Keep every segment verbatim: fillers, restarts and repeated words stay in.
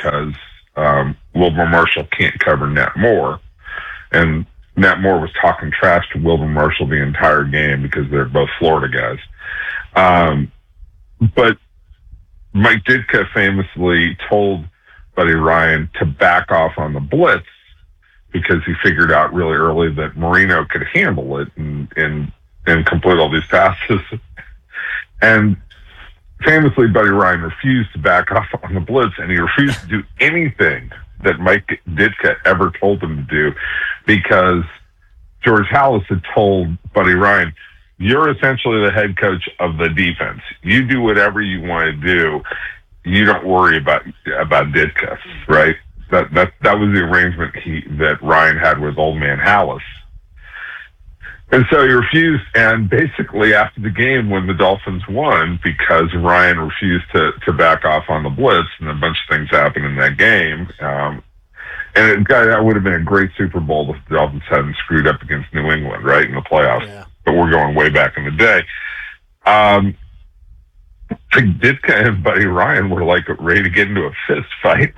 because um, Wilbur Marshall can't cover Nat Moore. And Nat Moore was talking trash to Wilbur Marshall the entire game because they're both Florida guys. Um, but Mike Ditka famously told Buddy Ryan to back off on the blitz because he figured out really early that Marino could handle it and and, and complete all these passes. And famously, Buddy Ryan refused to back off on the blitz, and he refused to do anything that Mike Ditka ever told him to do because George Halas had told Buddy Ryan, you're essentially the head coach of the defense. You do whatever you want to do. You don't worry about about Ditka, right? That that that was the arrangement he that Ryan had with old man Halas. And so he refused, and basically after the game when the Dolphins won, because Ryan refused to, to back off on the blitz, and a bunch of things happened in that game, um, and it, that would have been a great Super Bowl if the Dolphins hadn't screwed up against New England, right, in the playoffs. Yeah. But we're going way back in the day. Um, Ditka and Buddy Ryan were like ready to get into a fist fight.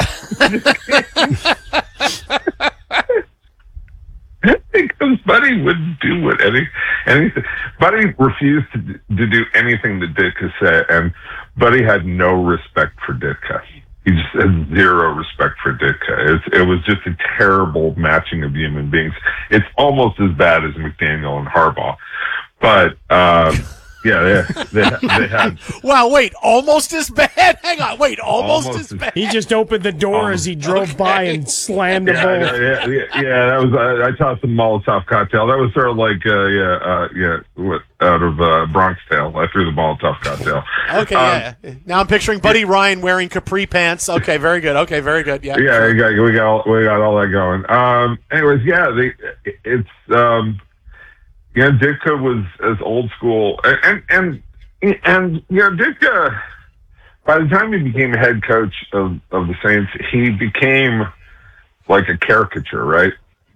Because Buddy wouldn't do what any anything. Buddy refused to, to do anything that Ditka said, and Buddy had no respect for Ditka. He just had zero respect for Ditka. It, it was just a terrible matching of human beings. It's almost as bad as McDaniel and Harbaugh, but. Um, Yeah, they, they, they had. Wow, wait, almost as bad? Hang on, wait, almost, almost as bad? He just opened the door almost. as he drove okay. by and slammed the yeah, bowl. Yeah, yeah, yeah, that was. I, I tossed a Molotov cocktail. That was sort of like, uh, yeah, uh, yeah, what, out of uh, Bronx Tale. I threw the Molotov cocktail. Okay, um, yeah. Now I'm picturing Buddy Ryan wearing capri pants. Okay, very good. Okay, very good. Yeah, yeah, we got we got all, we got all that going. Um, anyways, yeah, they, it's. Um, Yeah, Ditka was as old school, and and and, and you know, Ditka. By the time he became head coach of, of the Saints, he became like a caricature, right?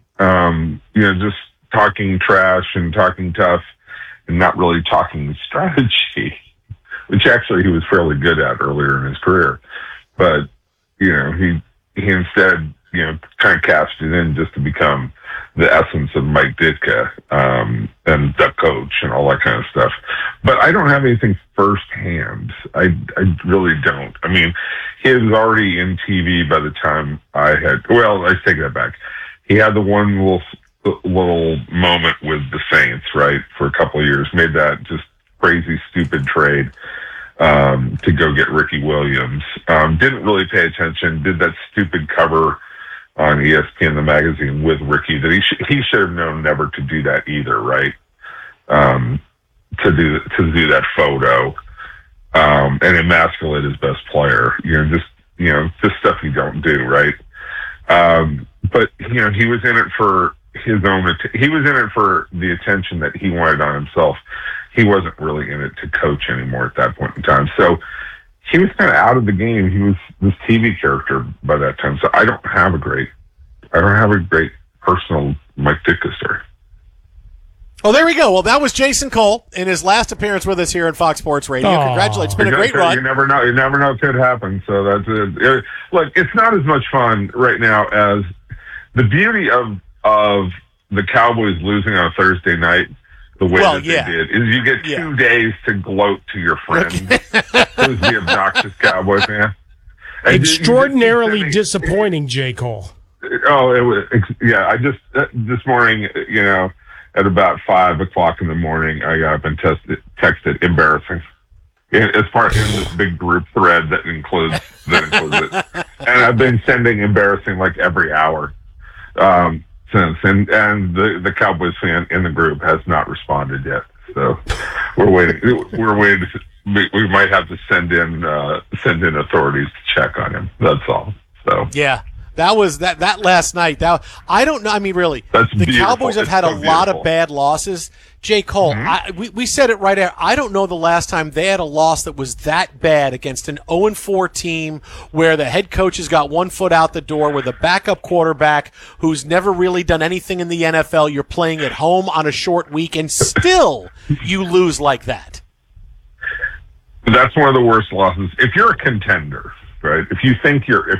Um, you know, just talking trash and talking tough, and not really talking strategy, which actually he was fairly good at earlier in his career. But you know, he he instead you know kind of cashed it in just to become the essence of Mike Ditka um, and the coach and all that kind of stuff. But I don't have anything firsthand. I, I really don't. I mean, he was already in T V by the time I had, well, I take that back. He had the one little, little moment with the Saints, right, for a couple of years, made that just crazy, stupid trade um, to go get Ricky Williams. Um, didn't really pay attention, did that stupid cover on E S P N, the magazine, with Ricky, that he sh- he should have known never to do that either, right? Um, to do to do that photo um, and emasculate his best player, you know, just you know, just stuff you don't do, right? Um, but you know, he was in it for his own. Att- he was in it for the attention that he wanted on himself. He wasn't really in it to coach anymore at that point in time. So. He was kind of out of the game. He was this T V character by that time. So I don't have a great, I don't have a great personal Mike Ditka story. Oh, there we go. Well, that was Jason Cole in his last appearance with us here on Fox Sports Radio. Aww. Congratulations. It's been a great run. You never know. You never know what could happen. So that's it. it. Look, it's not as much fun right now as the beauty of of the Cowboys losing on a Thursday night. The way well, that yeah. they did is you get two yeah. days to gloat to your friend who's the obnoxious Cowboy fan. And Extraordinarily you, you disappointing, J. Cole. Oh, it was yeah. I just uh, this morning, you know, at about five o'clock in the morning, I got up and tested, texted embarrassing. It's part in this big group thread that includes that includes it, and I've been sending embarrassing like every hour. Um, Since and and the, the Cowboys fan in the group has not responded yet, so we're waiting. We're waiting. To, we might have to send in uh, send in authorities to check on him. That's all. So yeah, that was that that last night. That I don't know. I mean, really, That's the beautiful. Cowboys have it's had so a lot beautiful. of bad losses. J. Cole, Mm-hmm. I, we we said it right there. I don't know the last time they had a loss that was that bad against an oh and four team where the head coach has got one foot out the door with a backup quarterback who's never really done anything in the N F L. You're playing at home on a short week, and still you lose like that. That's one of the worst losses. If you're a contender, right? If you think you're, if